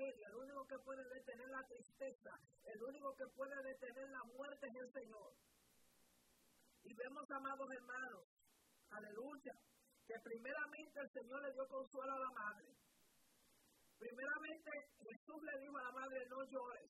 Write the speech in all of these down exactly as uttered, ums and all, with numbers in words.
tragedia, el único que puede detener la tristeza, el único que puede detener la muerte es el Señor. Y vemos, amados hermanos, aleluya, que primeramente el Señor le dio consuelo a la madre. Primeramente Jesús le dijo a la madre, no llores.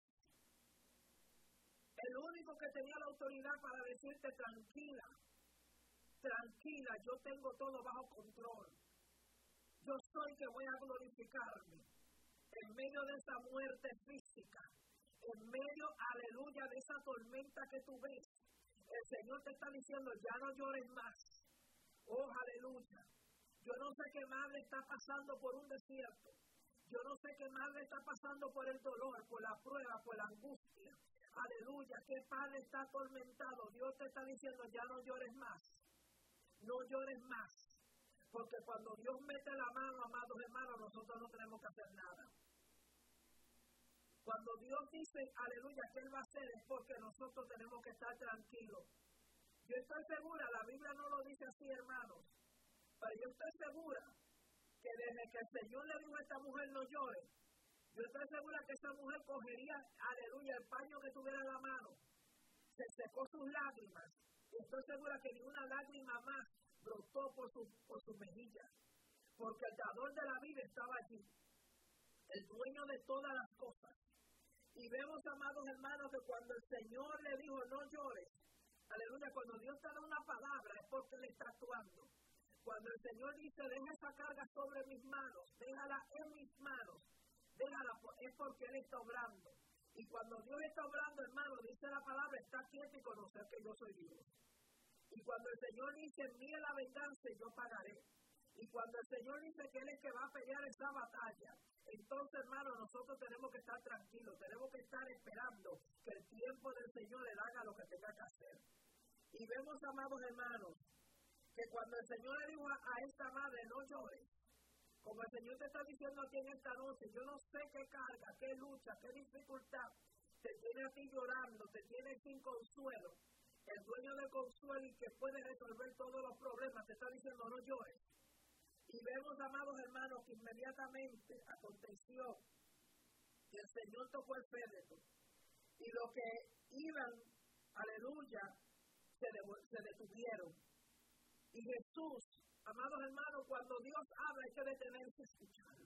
El único que tenía la autoridad para decirte, tranquila, tranquila, yo tengo todo bajo control. Yo soy que voy a glorificarme en medio de esa muerte física, en medio, aleluya, de esa tormenta que tú ves. El Señor te está diciendo, ya no llores más. Oh, aleluya. Yo no sé qué madre está pasando por un desierto. Yo no sé qué madre está pasando por el dolor, por la prueba, por la angustia. Aleluya, qué padre está atormentado. Dios te está diciendo, ya no llores más. No llores más. Porque cuando Dios mete la mano, amados hermanos, nosotros no tenemos que hacer nada. Cuando Dios dice, aleluya, que Él va a hacer, es porque nosotros tenemos que estar tranquilos. Yo estoy segura, la Biblia no lo dice así, hermanos, pero yo estoy segura que desde que el Señor le dijo a esta mujer no llore, yo estoy segura que esa mujer cogería, aleluya, el paño que tuviera en la mano, se secó sus lágrimas, y estoy segura que ni una lágrima más brotó por su, por su mejilla, porque el dador de la vida estaba allí, el dueño de todas las cosas. Y vemos, amados hermanos, que cuando el Señor le dijo no llores, aleluya, cuando Dios te da una palabra es porque Él está actuando. Cuando el Señor dice deja esa carga sobre mis manos, déjala en mis manos, déjala, es porque Él está obrando. Y cuando Dios está obrando, hermano, dice la palabra, está quieto y conocer que yo soy Dios. Y cuando el Señor dice, envíe la venganza, yo pagaré. Y cuando el Señor dice que Él es que va a pelear esa batalla, entonces, hermano, nosotros tenemos que estar tranquilos, tenemos que estar esperando que el tiempo del Señor le haga lo que tenga que hacer. Y vemos, amados hermanos, que cuando el Señor le dijo a, a esta madre, no llores, como el Señor te está diciendo aquí en esta noche, yo no sé qué carga, qué lucha, qué dificultad te tiene a ti llorando, te tiene sin consuelo. El dueño del consuelo y que puede resolver todos los problemas te está diciendo no llores. Y vemos, amados hermanos, que inmediatamente aconteció que el Señor tocó el féretro. Y los que iban, aleluya, se, de, se detuvieron. Y Jesús, amados hermanos, cuando Dios habla hay que detenerse a escucharlo.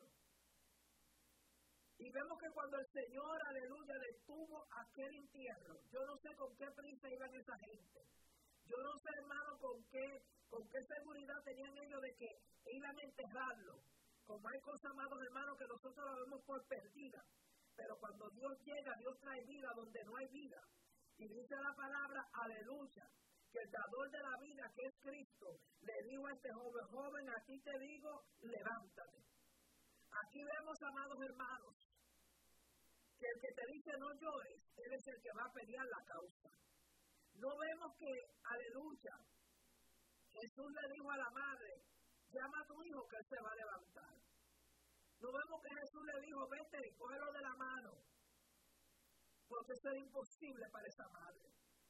Y vemos que cuando el Señor, aleluya, detuvo aquel entierro, yo no sé con qué prisa iban esa gente. Yo no sé, hermano, con qué, con qué seguridad tenían ellos de que iban a enterrarlo. Como hay cosas, amados hermanos, que nosotros la vemos por perdida. Pero cuando Dios llega, Dios trae vida donde no hay vida. Y dice la palabra, aleluya, que el dador de la vida, que es Cristo, le dijo a este joven, joven, aquí te digo, levántate. Aquí vemos, amados hermanos, que el que te dice no llores, él es el que va a pelear la causa. No vemos que, aleluya, Jesús le dijo a la madre, llama a tu hijo que él se va a levantar. No vemos que Jesús le dijo, vete, cógelo de la mano, porque eso es imposible para esa madre.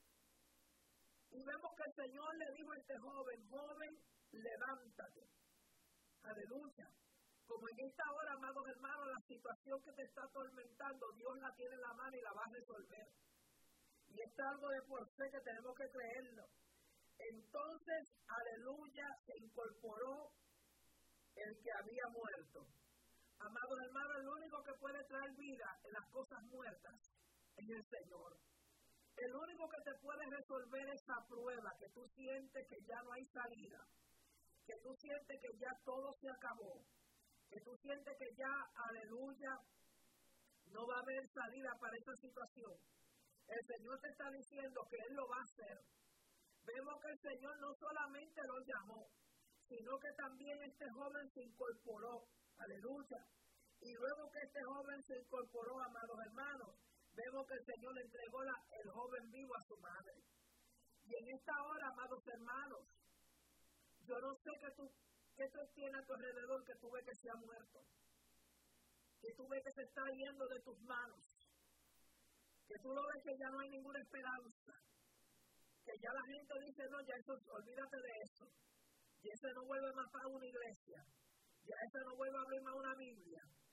Y vemos que el Señor le dijo a este joven, joven, levántate. Aleluya. Como en esta hora, amados hermanos, la situación que te está atormentando, Dios la tiene en la mano y la va a resolver. Y es algo de por fe que tenemos que creerlo. Entonces, aleluya, se incorporó el que había muerto. Amados hermanos, el único que puede traer vida en las cosas muertas es el Señor. El único que te puede resolver esa prueba, que tú sientes que ya no hay salida, que tú sientes que ya todo se acabó, que tú sientes que ya, aleluya, no va a haber salida para esa situación. El Señor te está diciendo que Él lo va a hacer. Vemos que el Señor no solamente lo llamó, sino que también este joven se incorporó. Aleluya. Y luego que este joven se incorporó, amados hermanos, vemos que el Señor le entregó la, el joven vivo a su madre. Y en esta hora, amados hermanos, yo no sé qué tú, qué tú tienes a tu alrededor que tú ves que se ha muerto, que tú ves que se está yendo de tus manos, que tú lo ves que ya no hay ninguna esperanza, que ya la gente dice, no, ya eso, olvídate de eso, y ese no vuelve más para una iglesia, ya ese no vuelve a abrir más una Biblia,